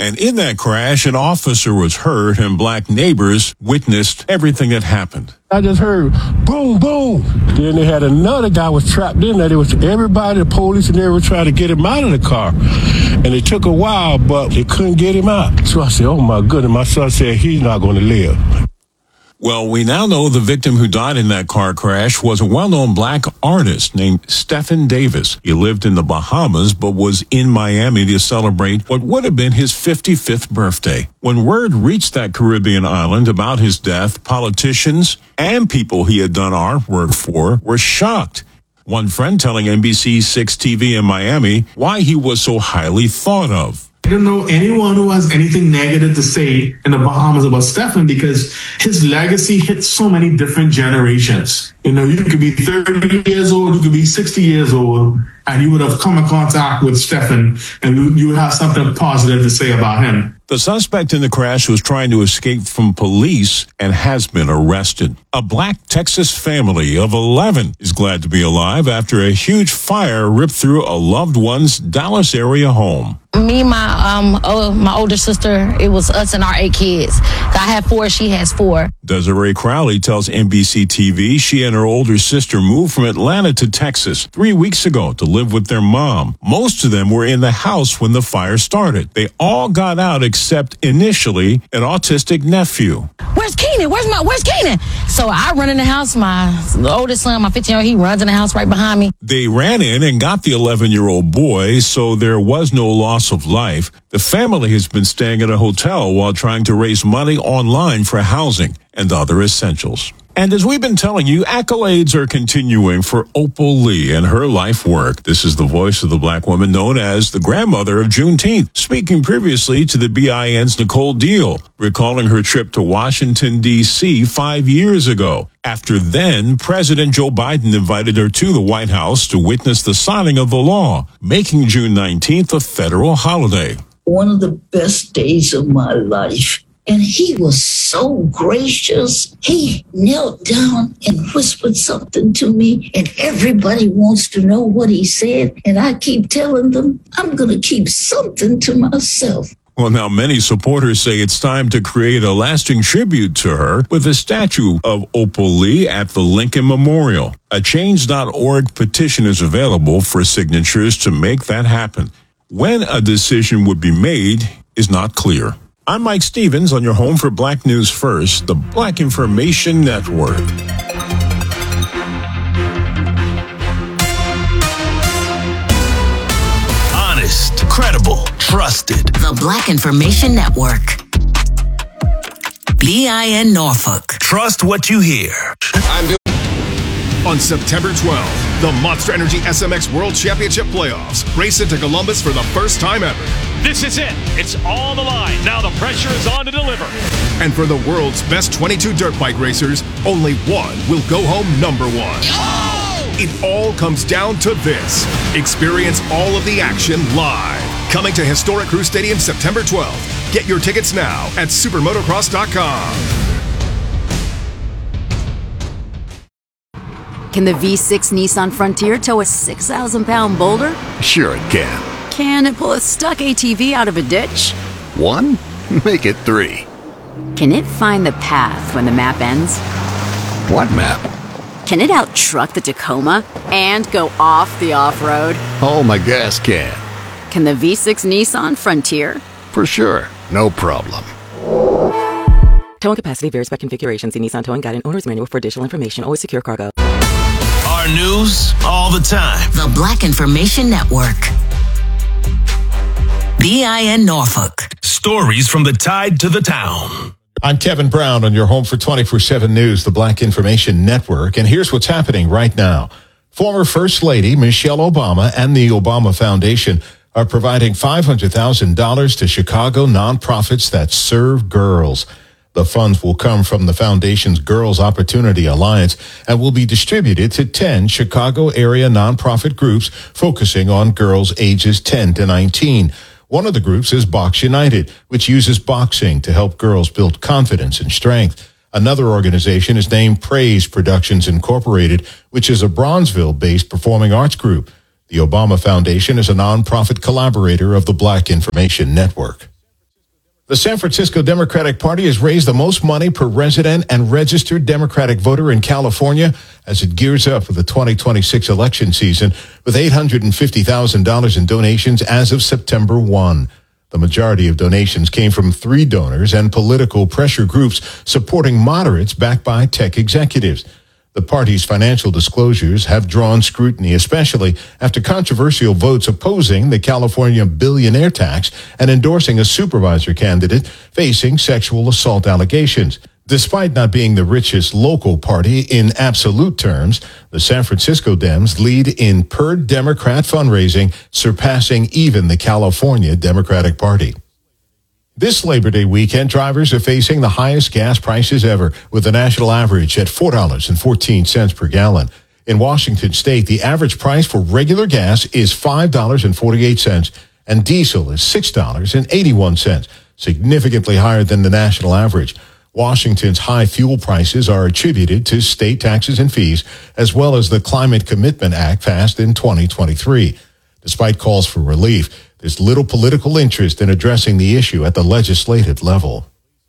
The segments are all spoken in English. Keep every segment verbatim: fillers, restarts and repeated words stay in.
And in that crash, an officer was hurt and black neighbors witnessed everything that happened. I just heard boom, boom. Then they had another guy was trapped in there. There was everybody, the police, and they were trying to get him out of the car. And it took a while, but they couldn't get him out. So I said, oh, my goodness. My son said he's not going to live. Well, we now know the victim who died in that car crash was a well-known black artist named Stephen Davis. He lived in the Bahamas but was in Miami to celebrate what would have been his fifty-fifth birthday. When word reached that Caribbean island about his death, politicians and people he had done artwork for were shocked. One friend telling N B C six T V in Miami why he was so highly thought of. I don't know anyone who has anything negative to say in the Bahamas about Stephen because his legacy hits so many different generations. You know, you could be thirty years old, you could be sixty years old, and you would have come in contact with Stephen, and you would have something positive to say about him. The suspect in the crash was trying to escape from police and has been arrested. A black Texas family of eleven is glad to be alive after a huge fire ripped through a loved one's Dallas area home. Me, my um, oh, my older sister, it was us and our eight kids. I have four, she has four. Desiree Crowley tells N B C T V she and her older sister moved from Atlanta to Texas three weeks ago to live with their mom. Most of them were in the house when the fire started. They all got out except initially an autistic nephew. Where's Keenan? Where's my, where's Keenan? So I run in the house. My oldest son, my fifteen-year-old, he runs in the house right behind me. They ran in and got the eleven-year-old boy, so there was no loss of life. The family has been staying at a hotel while trying to raise money online for housing and other essentials. And as we've been telling you, accolades are continuing for Opal Lee and her life work. This is the voice of the black woman known as the grandmother of Juneteenth, speaking previously to the B I N's Nicole Deal, recalling her trip to Washington, D C five years ago. After then, President Joe Biden invited her to the White House to witness the signing of the law, making June nineteenth a federal holiday. One of the best days of my life. And he was so gracious. He knelt down and whispered something to me, and everybody wants to know what he said. And I keep telling them, I'm going to keep something to myself. Well, now many supporters say it's time to create a lasting tribute to her with a statue of Opal Lee at the Lincoln Memorial. A change dot org petition is available for signatures to make that happen. When a decision would be made is not clear. I'm Mike Stevens on your home for Black News First, the Black Information Network. Honest, credible, trusted. The Black Information Network. B I N Norfolk. Trust what you hear. I'm doing- On September twelfth, the Monster Energy S M X World Championship Playoffs race into Columbus for the first time ever. This is it. It's on the line. Now the pressure is on to deliver. And for the world's best twenty-two dirt bike racers, only one will go home number one. Oh! It all comes down to this. Experience all of the action live. Coming to historic Crew Stadium September twelfth. Get your tickets now at supermotocross dot com. Can the V six Nissan Frontier tow a six thousand pound boulder? Sure it can. Can it pull a stuck A T V out of a ditch? One? Make it three. Can it find the path when the map ends? What map? Can it out-truck the Tacoma and go off the off-road? Oh, my gas can. Can the V six Nissan Frontier? For sure. No problem. Towing capacity varies by configuration. See Nissan Towing Guide and Owner's Manual for additional information. Always secure cargo. Our news all the time. The Black Information Network. B I N Norfolk. Stories from the tide to the town. I'm Kevin Brown on your home for twenty-four seven News, the Black Information Network. And here's what's happening right now. Former First Lady Michelle Obama and the Obama Foundation are providing five hundred thousand dollars to Chicago nonprofits that serve girls. The funds will come from the foundation's Girls Opportunity Alliance and will be distributed to ten Chicago area nonprofit groups focusing on girls ages ten to nineteen. One of the groups is Box United, which uses boxing to help girls build confidence and strength. Another organization is named Praise Productions Incorporated, which is a Bronzeville-based performing arts group. The Obama Foundation is a nonprofit collaborator of the Black Information Network. The San Francisco Democratic Party has raised the most money per resident and registered Democratic voter in California as it gears up for the twenty twenty-six election season with eight hundred fifty thousand dollars in donations as of September first. The majority of donations came from three donors and political pressure groups supporting moderates backed by tech executives. The party's financial disclosures have drawn scrutiny, especially after controversial votes opposing the California billionaire tax and endorsing a supervisor candidate facing sexual assault allegations. Despite not being the richest local party in absolute terms, the San Francisco Dems lead in per Democrat fundraising, surpassing even the California Democratic Party. This Labor Day weekend, drivers are facing the highest gas prices ever, with the national average at four dollars and fourteen cents per gallon. In Washington state, the average price for regular gas is five dollars and forty-eight cents, and diesel is six dollars and eighty-one cents, significantly higher than the national average. Washington's high fuel prices are attributed to state taxes and fees, as well as the Climate Commitment Act passed in twenty twenty-three. Despite calls for relief, there's little political interest in addressing the issue at the legislative level.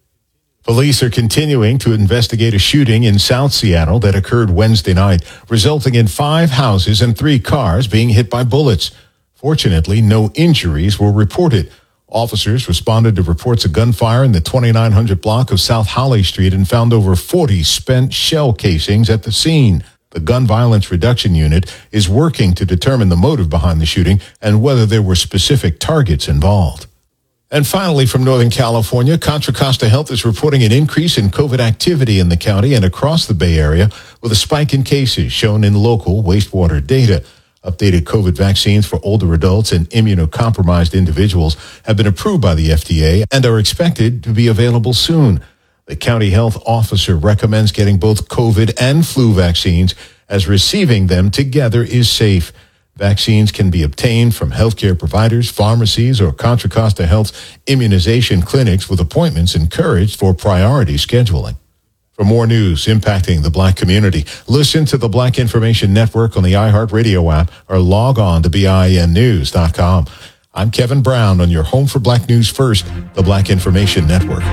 Police are continuing to investigate a shooting in South Seattle that occurred Wednesday night, resulting in five houses and three cars being hit by bullets. Fortunately, no injuries were reported. Officers responded to reports of gunfire in the twenty-nine hundred block of South Holly Street and found over forty spent shell casings at the scene. The Gun Violence Reduction Unit is working to determine the motive behind the shooting and whether there were specific targets involved. And finally, from Northern California, Contra Costa Health is reporting an increase in COVID activity in the county and across the Bay Area, with a spike in cases shown in local wastewater data. Updated COVID vaccines for older adults and immunocompromised individuals have been approved by the F D A and are expected to be available soon. The county health officer recommends getting both COVID and flu vaccines, as receiving them together is safe. Vaccines can be obtained from healthcare providers, pharmacies, or Contra Costa Health's immunization clinics, with appointments encouraged for priority scheduling. For more news impacting the Black community, listen to the Black Information Network on the iHeartRadio app or log on to B I N news dot com. I'm Kevin Brown on your home for Black News First, the Black Information Network.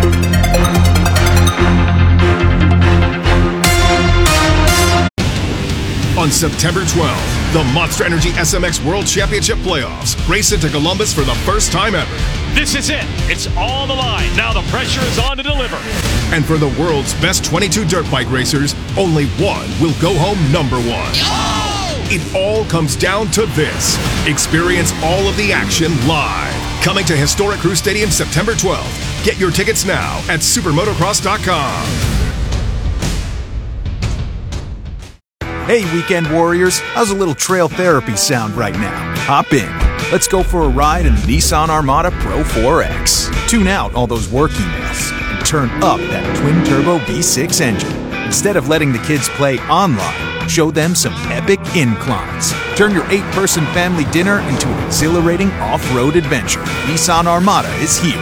On September twelfth, the Monster Energy S M X World Championship Playoffs race into Columbus for the first time ever. This is it. It's all on the line. Now the pressure is on to deliver. And for the world's best twenty-two dirt bike racers, only one will go home number one. Oh! It all comes down to this. Experience all of the action live. Coming to historic Crew Stadium September twelfth. Get your tickets now at supermotocross dot com. Hey, weekend warriors, how's a little trail therapy sound right now? Hop in. Let's go for a ride in the Nissan Armada Pro four X. Tune out all those work emails and turn up that twin-turbo V six engine. Instead of letting the kids play online, show them some epic inclines. Turn your eight-person family dinner into an exhilarating off-road adventure. Nissan Armada is here.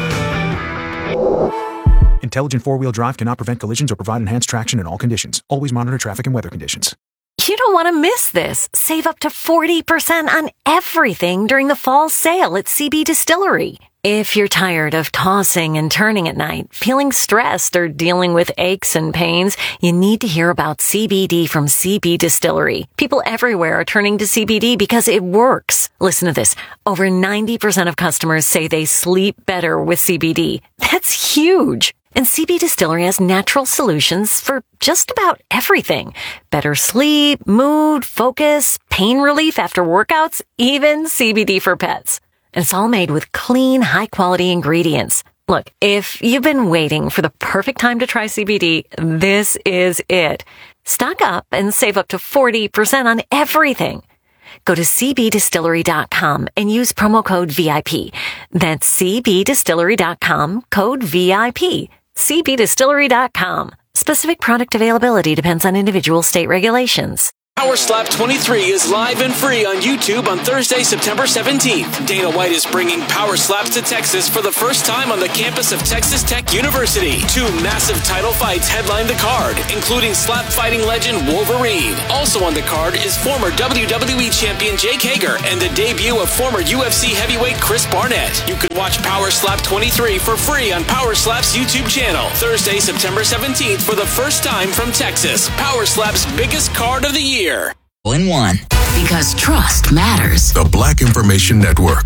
Intelligent four-wheel drive cannot prevent collisions or provide enhanced traction in all conditions. Always monitor traffic and weather conditions. You don't want to miss this. Save up to forty percent on everything during the fall sale at C B Distillery. If you're tired of tossing and turning at night, feeling stressed, or dealing with aches and pains, you need to hear about C B D from C B Distillery. People everywhere are turning to C B D because it works. Listen to this. Over ninety percent of customers say they sleep better with C B D. That's huge. And C B Distillery has natural solutions for just about everything. Better sleep, mood, focus, pain relief after workouts, even C B D for pets. And it's all made with clean, high-quality ingredients. Look, if you've been waiting for the perfect time to try C B D, this is it. Stock up and save up to forty percent on everything. Go to c b distillery dot com and use promo code V I P. That's c b distillery dot com, code V I P. c b distillery dot com. Specific product availability depends on individual state regulations. Power Slap twenty-three is live and free on YouTube on Thursday, September seventeenth. Dana White is bringing Power Slaps to Texas for the first time on the campus of Texas Tech University. Two massive title fights headline the card, including slap fighting legend Wolverine. Also on the card is former W W E champion Jake Hager and the debut of former U F C heavyweight Chris Barnett. You can watch Power Slap twenty-three for free on Power Slap's YouTube channel. Thursday, September seventeenth for the first time from Texas. Power Slap's biggest card of the year. In one. Because trust matters. The Black Information Network.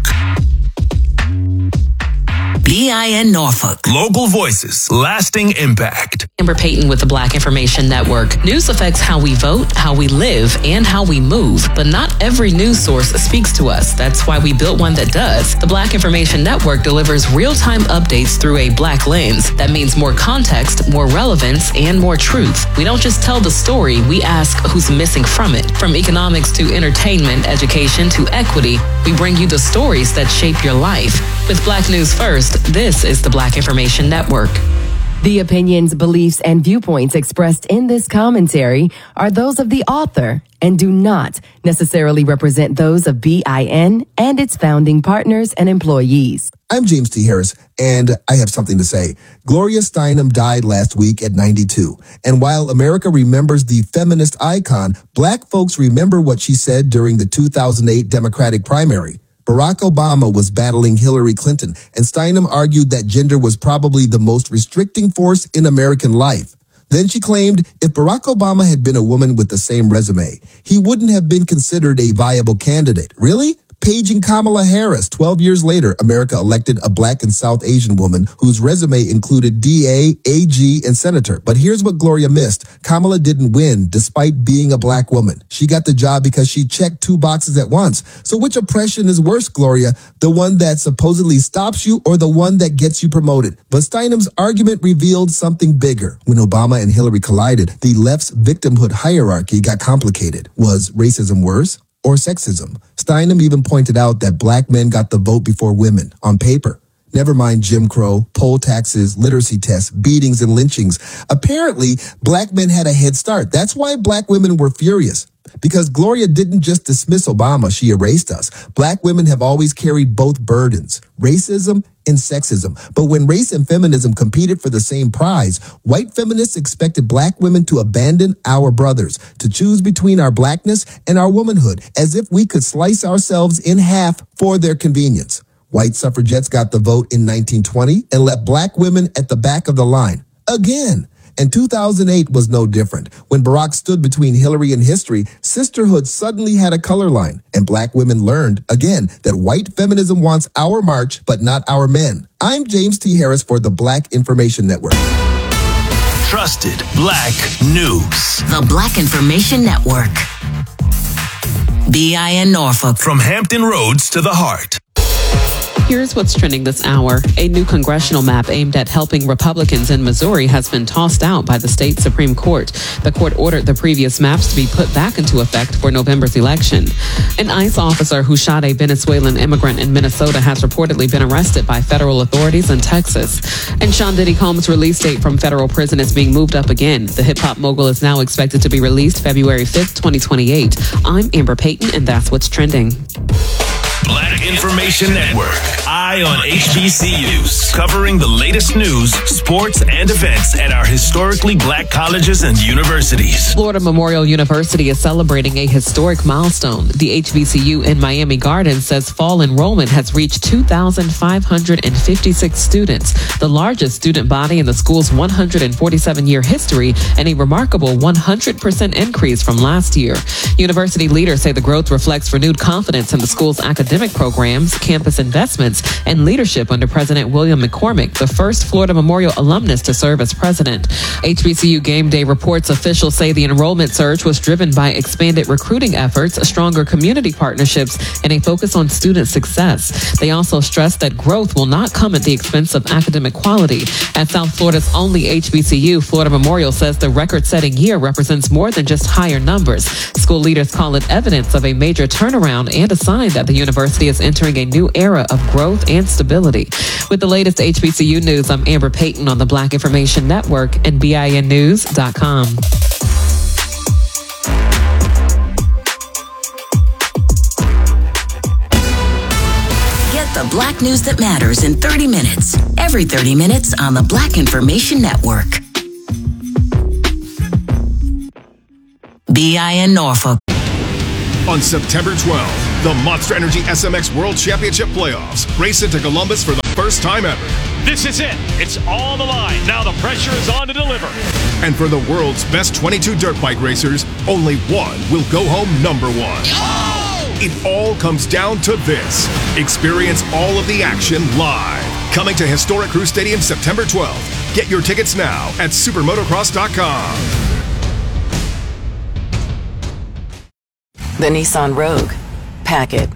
B I N Norfolk. Local voices, lasting impact. Amber Payton with the Black Information Network. News affects how we vote, how we live, and how we move. But not every news source speaks to us. That's why we built one that does. The Black Information Network delivers real-time updates through a black lens. That means more context, more relevance, and more truth. We don't just tell the story, we ask who's missing from it. From economics to entertainment, education to equity, we bring you the stories that shape your life. With Black News First, this is the Black Information Network. The opinions, beliefs, and viewpoints expressed in this commentary are those of the author and do not necessarily represent those of B I N and its founding partners and employees. I'm James T. Harris, and I have something to say. Gloria Steinem died last week at ninety-two. And while America remembers the feminist icon, Black folks remember what she said during the two thousand eight Democratic primary. Barack Obama was battling Hillary Clinton, and Steinem argued that gender was probably the most restricting force in American life. Then she claimed if Barack Obama had been a woman with the same resume, he wouldn't have been considered a viable candidate. Really? Paging Kamala Harris, twelve years later, America elected a Black and South Asian woman whose resume included D A, A G, and senator. But here's what Gloria missed. Kamala didn't win despite being a Black woman. She got the job because she checked two boxes at once. So which oppression is worse, Gloria? The one that supposedly stops you or the one that gets you promoted? But Steinem's argument revealed something bigger. When Obama and Hillary collided, the left's victimhood hierarchy got complicated. Was racism worse or sexism? Steinem even pointed out that Black men got the vote before women, on paper. Never mind Jim Crow, poll taxes, literacy tests, beatings, and lynchings. Apparently, Black men had a head start. That's why Black women were furious. Because Gloria didn't just dismiss Obama, she erased us. Black women have always carried both burdens, racism and sexism. But when race and feminism competed for the same prize, white feminists expected Black women to abandon our brothers, to choose between our Blackness and our womanhood, as if we could slice ourselves in half for their convenience. White suffragettes got the vote in nineteen twenty and left Black women at the back of the line. Again. And two thousand eight was no different. When Barack stood between Hillary and history, sisterhood suddenly had a color line. And Black women learned, again, that white feminism wants our march, but not our men. I'm James T. Harris for the Black Information Network. Trusted Black News. The Black Information Network. B I N Norfolk. From Hampton Roads to the heart. Here's what's trending this hour. A new congressional map aimed at helping Republicans in Missouri has been tossed out by the state Supreme Court. The court ordered the previous maps to be put back into effect for November's election. An ICE officer who shot a Venezuelan immigrant in Minnesota has reportedly been arrested by federal authorities in Texas. And Sean Diddy Combs' release date from federal prison is being moved up again. The hip-hop mogul is now expected to be released February fifth, twenty twenty-eight. I'm Amber Payton, and that's what's trending. Black Information Network. Eye on H B C Us. Covering the latest news, sports, and events at our historically Black colleges and universities. Florida Memorial University is celebrating a historic milestone. The H B C U in Miami Gardens says fall enrollment has reached two thousand five hundred fifty-six students, the largest student body in the school's one hundred forty-seven year history, and a remarkable one hundred percent increase from last year. University leaders say the growth reflects renewed confidence in the school's academic programs, campus investments, and leadership under President William McCormick, the first Florida Memorial alumnus to serve as president. H B C U Game Day reports officials say the enrollment surge was driven by expanded recruiting efforts, stronger community partnerships, and a focus on student success. They also stressed that growth will not come at the expense of academic quality. At South Florida's only H B C U, Florida Memorial says the record-setting year represents more than just higher numbers. School leaders call it evidence of a major turnaround and a sign that the university is entering a new era of growth and stability. With the latest H B C U news, I'm Amber Payton on the Black Information Network and B I N news dot com. The Black news that matters in thirty minutes. Every thirty minutes on the Black Information Network. B I N Norfolk. On September twelfth, the Monster Energy S M X World Championship Playoffs race into Columbus for the first time ever. This is it. It's all on the line. Now the pressure is on to deliver. And for the world's best twenty-two dirt bike racers, only one will go home number one. Oh! It all comes down to this. Experience all of the action live. Coming to historic Crew Stadium September twelfth. Get your tickets now at supermotocross dot com. The Nissan Rogue. Pack it.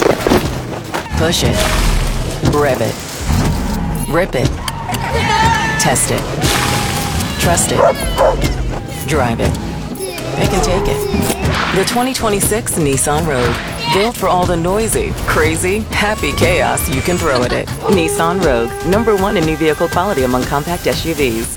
Push it. Rev it. Rip it. Test it. Trust it. Drive it. Pick and take it. The twenty twenty-six Nissan Rogue. Built for all the noisy, crazy, happy chaos you can throw at it. Nissan Rogue. Number one in new vehicle quality among compact S U Vs.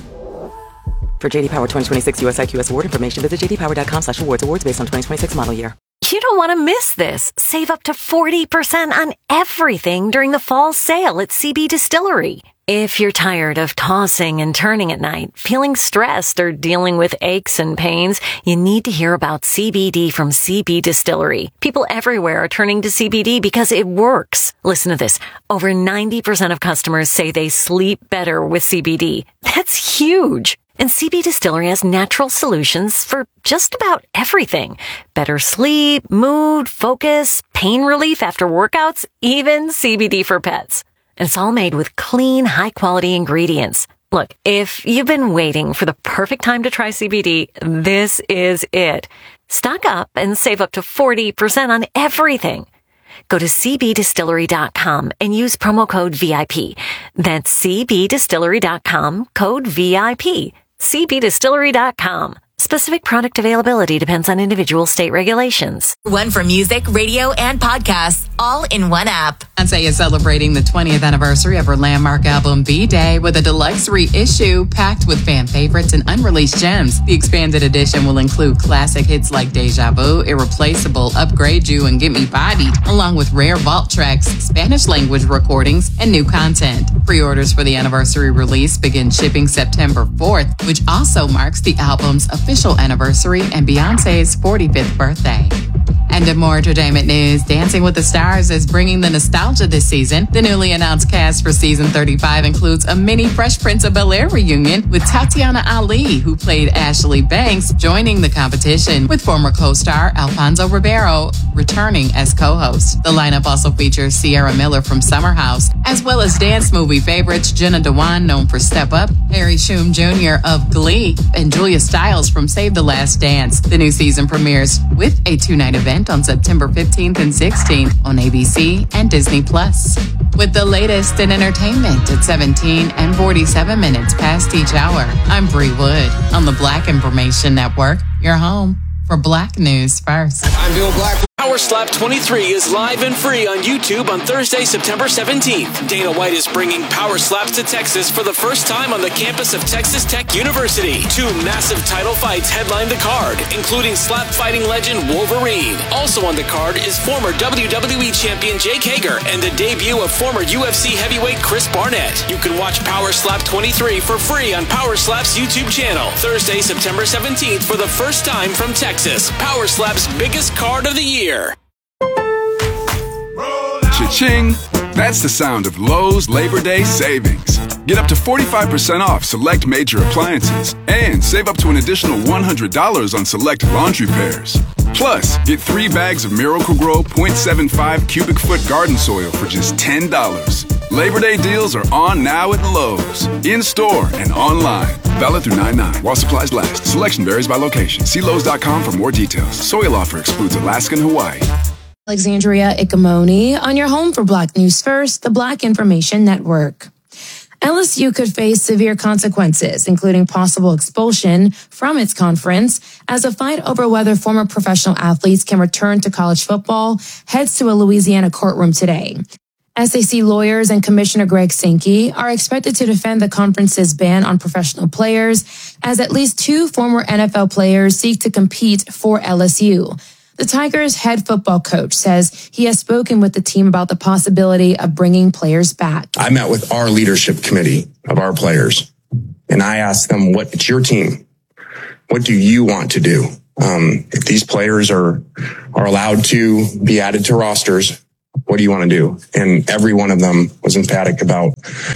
For J D Power twenty twenty-six U S I Q S award information, visit j d power dot com slash awards. Awards based on twenty twenty-six model year. You don't want to miss this. Save up to forty percent on everything during the fall sale at C B Distillery. If you're tired of tossing and turning at night, feeling stressed, or dealing with aches and pains, you need to hear about C B D from C B Distillery. People everywhere are turning to C B D because it works. Listen to this. Over ninety percent of customers say they sleep better with C B D. That's huge. And C B Distillery has natural solutions for just about everything. Better sleep, mood, focus, pain relief after workouts, even C B D for pets. And it's all made with clean, high-quality ingredients. Look, if you've been waiting for the perfect time to try C B D, this is it. Stock up and save up to forty percent on everything. Go to c b distillery dot com and use promo code V I P. That's c b distillery dot com, code V I P. c b distillery dot com. Specific product availability depends on individual state regulations. One for music, radio, and podcasts, all in one app. Beyonce is celebrating the twentieth anniversary of her landmark album, B-Day, with a deluxe reissue packed with fan favorites and unreleased gems. The expanded edition will include classic hits like Deja Vu, Irreplaceable, Upgrade You, and Get Me Bodied, along with rare vault tracks, Spanish language recordings, and new content. Pre-orders for the anniversary release begin shipping September fourth, which also marks the album's official anniversary and Beyonce's forty-fifth birthday. And in more entertainment news, Dancing with the Stars is bringing the nostalgia this season. The newly announced cast for season thirty-five includes a mini Fresh Prince of Bel-Air reunion with Tatiana Ali, who played Ashley Banks, joining the competition, with former co-star Alfonso Ribeiro returning as co-host. The lineup also features Sierra Miller from Summer House, as well as dance movie favorites Jenna Dewan, known for Step Up, Harry Shum Junior of Glee, and Julia Stiles from Save the Last Dance. The new season premieres with a two-night event on September fifteenth and sixteenth on A B C and Disney Plus. With the latest in entertainment at seventeen and forty-seven minutes past each hour, I'm Bree Wood on the Black Information Network, your home for Black News First. I'm Bill Black. Power Slap twenty-three is live and free on YouTube on Thursday, September seventeenth. Dana White is bringing Power Slaps to Texas for the first time on the campus of Texas Tech University. Two massive title fights headline the card, including slap fighting legend Wolverine. Also on the card is former W W E champion Jake Hager and the debut of former U F C heavyweight Chris Barnett. You can watch Power Slap twenty-three for free on Power Slap's YouTube channel. Thursday, September seventeenth for the first time from Texas. Power Slap's biggest card of the year. Cha-ching! That's the sound of Lowe's Labor Day savings. Get up to forty-five percent off select major appliances and save up to an additional one hundred dollars on select laundry pairs. Plus, get three bags of Miracle-Gro point seven five cubic foot garden soil for just ten dollars. Labor Day deals are on now at Lowe's. In-store and online. Valid through nine nine while supplies last. Selection varies by location. See Lowe's dot com for more details. Soil offer excludes Alaska and Hawaii. Alexandria Ikamoni on your home for Black News First, the Black Information Network. L S U could face severe consequences, including possible expulsion from its conference, as a fight over whether former professional athletes can return to college football heads to a Louisiana courtroom today. S A C lawyers and Commissioner Greg Sankey are expected to defend the conference's ban on professional players, as at least two former N F L players seek to compete for L S U. The Tigers' head football coach says he has spoken with the team about the possibility of bringing players back. I met with our leadership committee of our players, and I asked them, what, it's your team. What do you want to do? Um, if these players are, are allowed to be added to rosters, what do you want to do? And every one of them was emphatic about,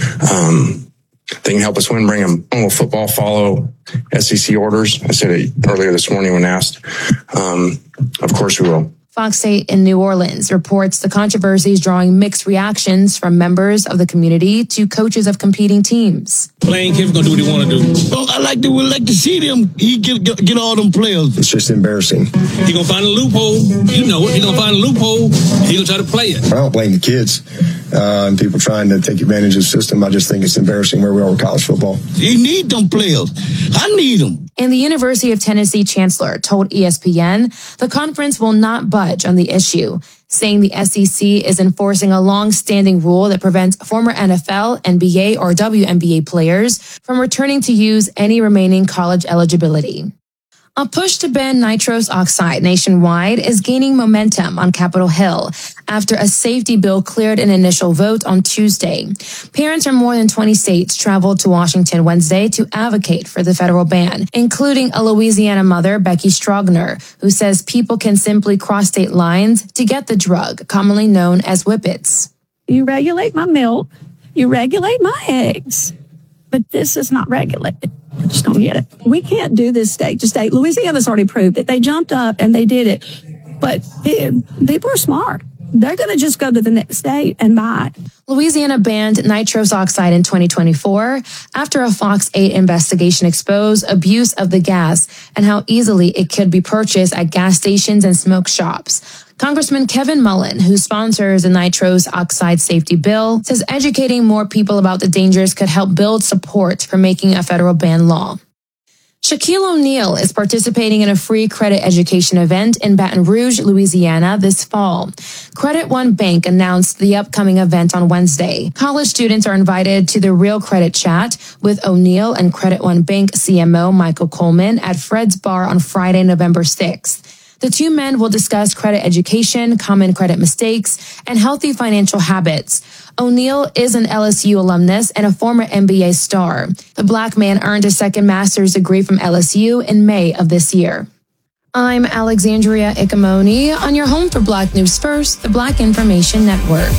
um, they can help us win, bring them. Will football follow S E C orders? I said it earlier this morning when asked. Um, of course we will. Fox eight in New Orleans reports the controversy is drawing mixed reactions from members of the community to coaches of competing teams. Lane Kiffin's gonna do what he want to do. Well, I like to would like to see them. He get, get get all them players. It's just embarrassing. He gonna find a loophole. You know it. He gonna find a loophole. He gonna try to play it. I don't blame the kids uh, and people trying to take advantage of the system. I just think it's embarrassing where we are with college football. He need them players. I need them. And the University of Tennessee chancellor told E S P N the conference will not budge on the issue, saying the S E C is enforcing a long-standing rule that prevents former N F L, N B A, or W N B A players from returning to use any remaining college eligibility. A push to ban nitrous oxide nationwide is gaining momentum on Capitol Hill after a safety bill cleared an initial vote on Tuesday. Parents from more than twenty states traveled to Washington Wednesday to advocate for the federal ban, including a Louisiana mother, Becky Strogner, who says people can simply cross state lines to get the drug, commonly known as Whippets. You regulate my milk, you regulate my eggs, but this is not regulated. I just don't get it. We can't do this state to state. Louisiana's already proved it. They jumped up and they did it. But it, people are smart. They're going to just go to the next state and buy it. Louisiana banned nitrous oxide in twenty twenty-four after a Fox eight investigation exposed abuse of the gas and how easily it could be purchased at gas stations and smoke shops. Congressman Kevin Mullen, who sponsors the nitrous oxide safety bill, says educating more people about the dangers could help build support for making a federal ban law. Shaquille O'Neal is participating in a free credit education event in Baton Rouge, Louisiana this fall. Credit One Bank announced the upcoming event on Wednesday. College students are invited to the Real Credit Chat with O'Neal and Credit One Bank C M O Michael Coleman at Fred's Bar on Friday, November sixth. The two men will discuss credit education, common credit mistakes, and healthy financial habits. O'Neal is an L S U alumnus and a former N B A star. The black man earned a second master's degree from L S U in May of this year. I'm Alexandria Ikamoni on your home for Black News First, the Black Information Network.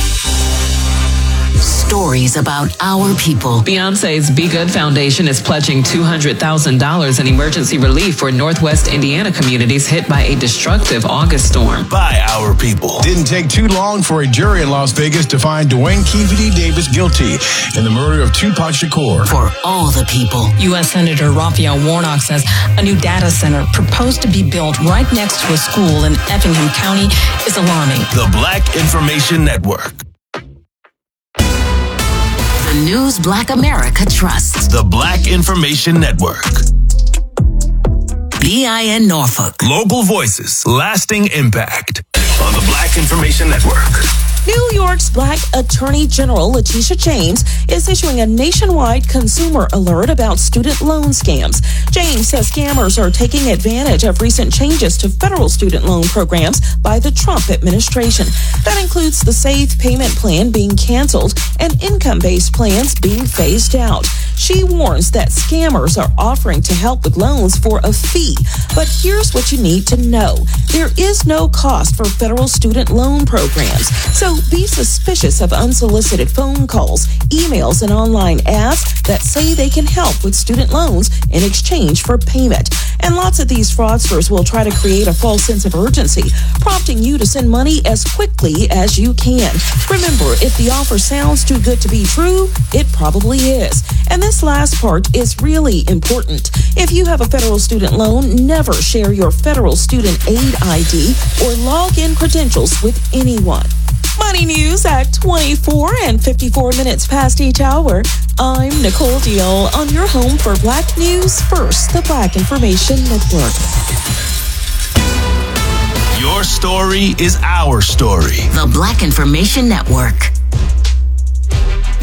Stories about our people. Beyonce's Be Good Foundation is pledging two hundred thousand dollars in emergency relief for Northwest Indiana communities hit by a destructive August storm. By our people. Didn't take too long for a jury in Las Vegas to find Dwayne Keevedy Davis guilty in the murder of Tupac Shakur. For all the people. U S Senator Raphael Warnock says a new data center proposed to be built right next to a school in Effingham County is alarming. The Black Information Network. The news Black America trusts. The Black Information Network. B I N Norfolk. Local voices, lasting impact. On the Black Information Network. New York's Black Attorney General Letitia James is issuing a nationwide consumer alert about student loan scams. James says scammers are taking advantage of recent changes to federal student loan programs by the Trump administration. That includes the Safe Payment Plan being canceled and income-based plans being phased out. She warns that scammers are offering to help with loans for a fee. But here's what you need to know. There is no cost for federal student loan programs. So be suspicious of unsolicited phone calls, emails, and online ads that say they can help with student loans in exchange for payment. And lots of these fraudsters will try to create a false sense of urgency, prompting you to send money as quickly as you can. Remember, if the offer sounds too good to be true, it probably is. And this last part is really important. If you have a federal student loan, never share your federal student aid I D or login credentials with anyone. Money news at twenty-four and fifty-four minutes past each hour. I'm Nicole Deal on your home for Black News First, the Black Information Network. Your story is our story. The Black Information Network.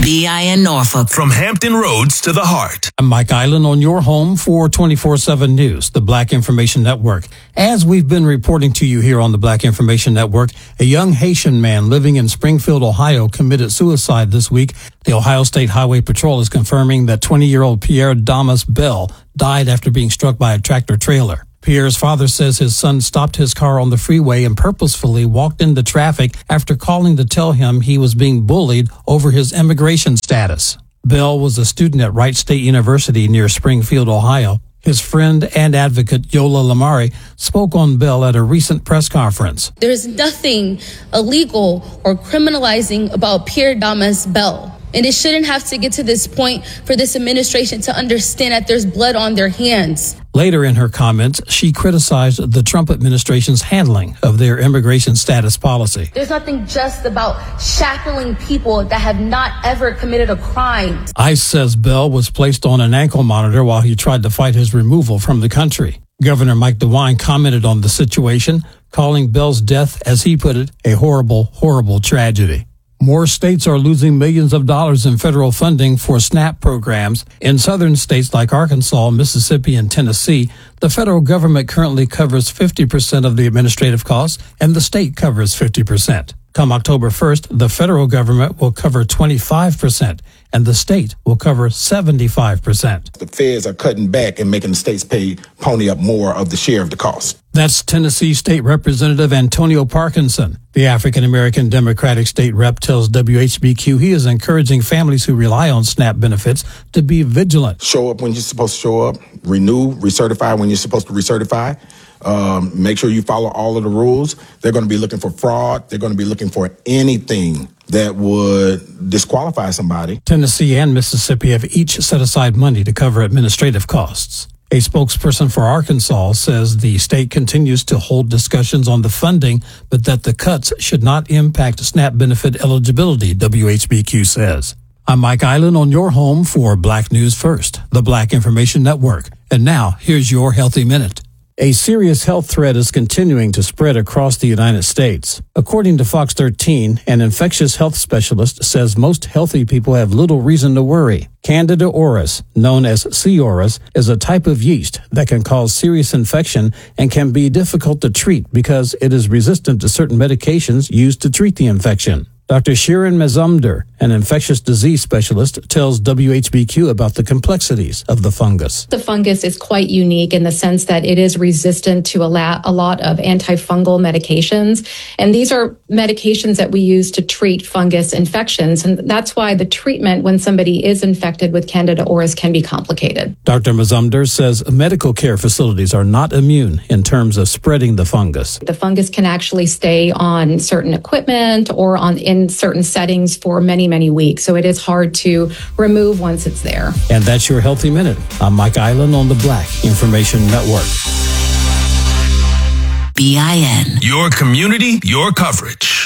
B I N Norfolk. From Hampton Roads to the heart. I'm Mike Island on your home for twenty-four seven News, the Black Information Network. As we've been reporting to you here on the Black Information Network, a young Haitian man living in Springfield, Ohio, committed suicide this week. The Ohio State Highway Patrol is confirming that twenty-year-old Pierre Damas Bell died after being struck by a tractor trailer. Pierre's father says his son stopped his car on the freeway and purposefully walked into traffic after calling to tell him he was being bullied over his immigration status. Bell was a student at Wright State University near Springfield, Ohio. His friend and advocate Yola Lamari spoke on Bell at a recent press conference. There's nothing illegal or criminalizing about Pierre Damas Bell. And it shouldn't have to get to this point for this administration to understand that there's blood on their hands. Later in her comments, she criticized the Trump administration's handling of their immigration status policy. There's nothing just about shackling people that have not ever committed a crime. ICE says Bell was placed on an ankle monitor while he tried to fight his removal from the country. Governor Mike DeWine commented on the situation, calling Bell's death, as he put it, a horrible, horrible tragedy. More states are losing millions of dollars in federal funding for SNAP programs. In southern states like Arkansas, Mississippi, and Tennessee, the federal government currently covers fifty percent of the administrative costs, and the state covers fifty percent. Come October first, the federal government will cover twenty-five percent, and the state will cover seventy-five percent. The feds are cutting back and making the states pay pony up more of the share of the cost. That's Tennessee State Representative Antonio Parkinson. The African-American Democratic state rep tells W H B Q he is encouraging families who rely on SNAP benefits to be vigilant. Show up when you're supposed to show up, renew, recertify when you're supposed to recertify. Um, make sure you follow all of the rules. They're going to be looking for fraud. They're going to be looking for anything that would disqualify somebody. Tennessee and Mississippi have each set aside money to cover administrative costs. A spokesperson for Arkansas says the state continues to hold discussions on the funding, but that the cuts should not impact SNAP benefit eligibility, W H B Q says. I'm Mike Island on your home for Black News First, the Black Information Network. And now, here's your Healthy Minute. A serious health threat is continuing to spread across the United States. According to Fox thirteen, an infectious health specialist says most healthy people have little reason to worry. Candida auris, known as C. auris, is a type of yeast that can cause serious infection and can be difficult to treat because it is resistant to certain medications used to treat the infection. Doctor Shirin Mazumder, an infectious disease specialist, tells W H B Q about the complexities of the fungus. The fungus is quite unique in the sense that it is resistant to a lot, a lot of antifungal medications. And these are medications that we use to treat fungus infections. And that's why the treatment when somebody is infected with Candida auris can be complicated. Doctor Mazumder says medical care facilities are not immune in terms of spreading the fungus. The fungus can actually stay on certain equipment or on in certain settings for many, many weeks. So it is hard to remove once it's there. And that's your Healthy Minute. I'm Mike Island on the Black Information Network. B I N. Your community, your coverage.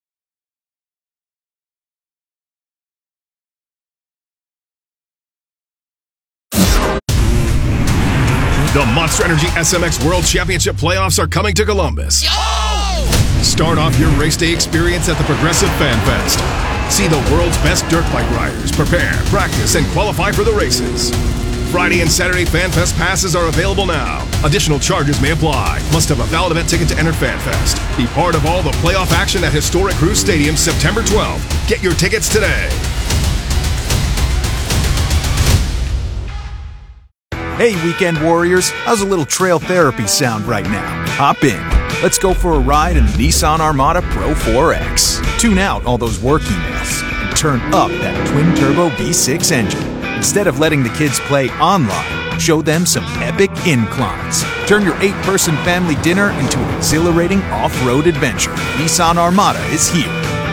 The Monster Energy S M X World Championship playoffs are coming to Columbus. Start off your race day experience at the Progressive Fan Fest. See the world's best dirt bike riders prepare, practice, and qualify for the races. Friday and Saturday Fan Fest passes are available now. Additional charges may apply. Must have a valid event ticket to enter Fan Fest. Be part of all the playoff action at Historic Cruise Stadium September twelfth. Get your tickets today. Hey, weekend warriors, how's a little trail therapy sound right now? Hop in. Let's go for a ride in the Nissan Armada Pro four X. Tune out all those work emails and turn up that twin-turbo V six engine. Instead of letting the kids play online, show them some epic inclines. Turn your eight-person family dinner into an exhilarating off-road adventure. Nissan Armada is here.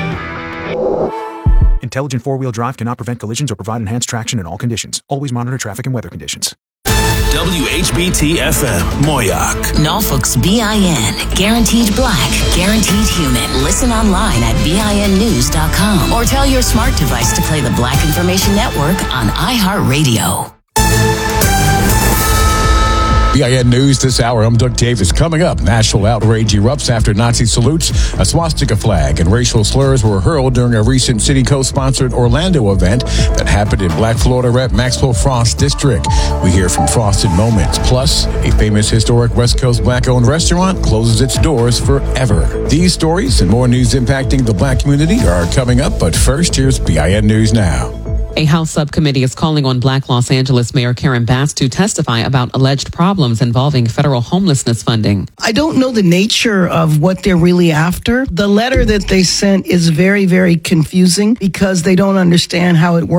Intelligent four-wheel drive cannot prevent collisions or provide enhanced traction in all conditions. Always monitor traffic and weather conditions. W H B T F M, Moyoc. Norfolk's B I N. Guaranteed black, guaranteed human. Listen online at B I N news dot com or tell your smart device to play the Black Information Network on iHeartRadio. B I N News this hour. I'm Doug Davis. Coming up, national outrage erupts after Nazi salutes, a swastika flag, and racial slurs were hurled during a recent City Co-sponsored Orlando event that happened in Black Florida Rep Maxwell Frost District. We hear from Frost in moments. Plus, a famous historic West Coast Black-owned restaurant closes its doors forever. These stories and more news impacting the Black community are coming up, but first, here's B I N News Now. A House subcommittee is calling on Black Los Angeles Mayor Karen Bass to testify about alleged problems involving federal homelessness funding. I don't know the nature of what they're really after. The letter that they sent is very, very confusing because they don't understand how it works.